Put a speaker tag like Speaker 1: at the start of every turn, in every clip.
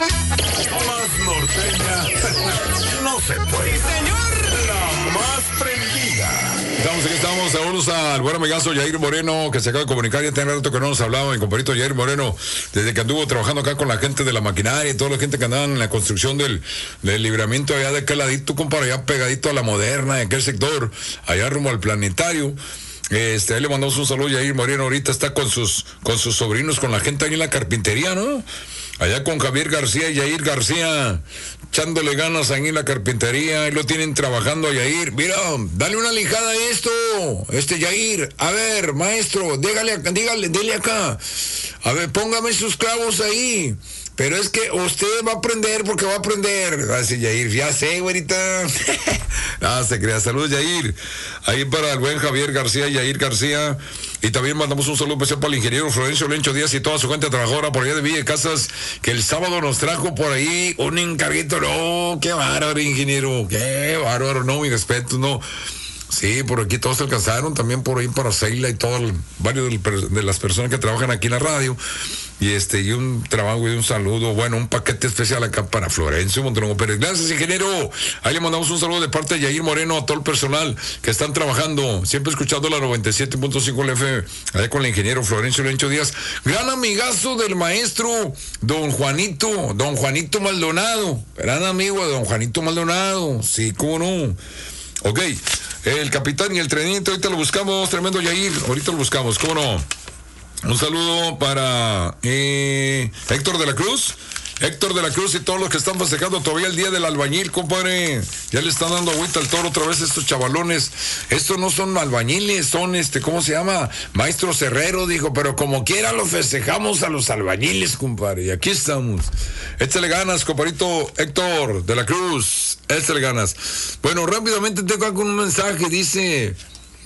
Speaker 1: Más norteña no se puede.
Speaker 2: Señor,
Speaker 1: La más prendida.
Speaker 3: Estamos al buen amigazo Yair Moreno, que se acaba de comunicar. Ya tiene rato que no nos hablaba, mi compadrito Yair Moreno, desde que anduvo trabajando acá con la gente de la maquinaria y toda la gente que andaba en la construcción del libramiento allá de aquel ladito, compadre, allá pegadito a la Moderna, en aquel sector, allá rumbo al planetario. Ahí le mandamos un saludo. Yair Moreno ahorita está con sus sobrinos, con la gente ahí en la carpintería, ¿no? Allá con Javier García y Yair García, echándole ganas ahí en la carpintería, ahí lo tienen trabajando a Yair. Mira, dale una lijada a esto, Yair. A ver, maestro, dele acá. A ver, póngame sus clavos ahí. Pero es que usted va a aprender porque va a aprender. Así Yair, ya sé, güerita. No, se crea. Saludos, Yair. Ahí para el buen Javier García y Yair García. Y también mandamos un saludo especial para el ingeniero Florencio Lencho Díaz y toda su gente trabajadora por allá de Villa Casas, que el sábado nos trajo por ahí un encarguito. No, qué bárbaro, ingeniero. Qué bárbaro. No, mi respeto, no. Sí, por aquí todos se alcanzaron, también por ahí para Seila y varios de las personas que trabajan aquí en la radio. Y un trabajo y un saludo, bueno, un paquete especial acá para Florencio Montenegro Pérez. Gracias, ingeniero. Ahí le mandamos un saludo de parte de Yair Moreno a todo el personal que están trabajando, siempre escuchando la 97.5 FM, allá con el ingeniero Florencio Lencho Díaz. Gran amigazo del maestro don Juanito Maldonado. Gran amigo de don Juanito Maldonado. Sí, cómo no. Ok, el capitán y el trenito, ahorita lo buscamos, tremendo Yair, ahorita lo buscamos, cómo no. Un saludo para Héctor de la Cruz y todos los que están festejando todavía el día del albañil, compadre. Ya le están dando agüita al toro otra vez estos chavalones. Estos no son albañiles, son ¿cómo se llama? Maestros herreros, dijo, pero como quiera los festejamos a los albañiles, compadre. Y aquí estamos. Échale ganas, compadrito Héctor de la Cruz. Échale ganas. Bueno, rápidamente tengo acá un mensaje, dice,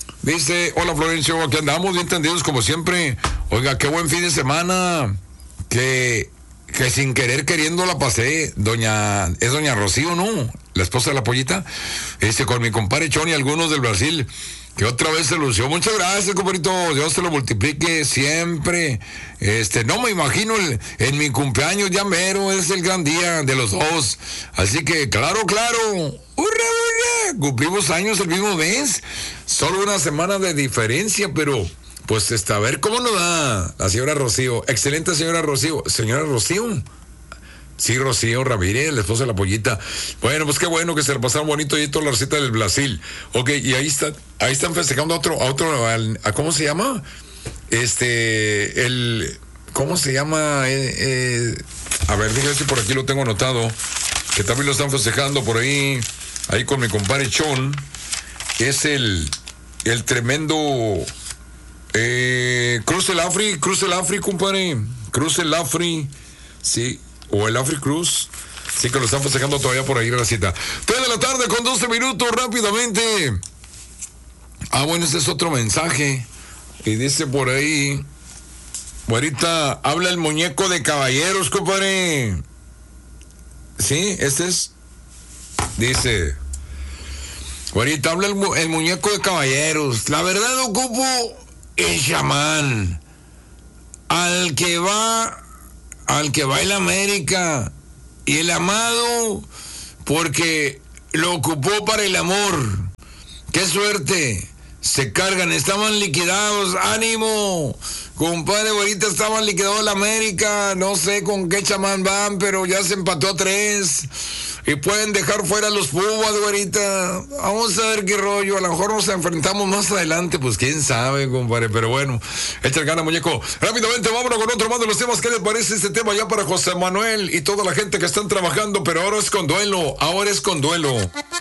Speaker 3: hola Florencio, aquí andamos bien tendidos como siempre. Oiga, qué buen fin de semana. Que sin querer queriendo la pasé. Doña Rocío, ¿no? La esposa de la pollita. Con mi compadre Choni, algunos del Brasil, que otra vez se lució. Muchas gracias, compadrito. Dios te lo multiplique siempre. No me imagino en mi cumpleaños ya mero, es el gran día de los dos. Así que, claro. ¡Hurra! Cumplimos años el mismo mes. Solo una semana de diferencia, pero pues a ver cómo nos da la señora Rocío. Excelente señora Rocío. ¿Señora Rocío? Sí, Rocío Ramírez, la esposa de la pollita. Bueno, pues qué bueno que se le pasaron bonito ahí toda la receta del Brasil. Ok, y ahí están festejando a otro, ¿cómo se llama? ¿Cómo se llama? A ver, dígame si por aquí lo tengo anotado, que también lo están festejando por ahí con mi compadre Chon. Es el tremendo Cruz el Afri, compadre. Cruz el Afri, sí, o el Afri Cruz. Sí, que lo están festejando todavía por ahí en la cita. 3 de la tarde con 12 minutos, rápidamente. Bueno, ese es otro mensaje. Y dice por ahí, ahorita habla el muñeco de caballeros, compadre. Sí, este es. Dice, ahorita habla el muñeco de caballeros. La verdad ocupo el chamán. Al que va el América. Y el amado, porque lo ocupó para el amor. ¡Qué suerte! Se cargan, estaban liquidados. ¡Ánimo! Compadre, ahorita estaban liquidados la América. No sé con qué chamán van, pero ya se empató a 3. Y pueden dejar fuera a los Pumas, güerita. Vamos a ver qué rollo. A lo mejor nos enfrentamos más adelante. Pues quién sabe, compadre. Pero bueno, echa el gana, muñeco. Rápidamente, vámonos con otro más de los temas. ¿Qué les parece este tema ya para José Manuel y toda la gente que están trabajando? Pero ahora es con duelo.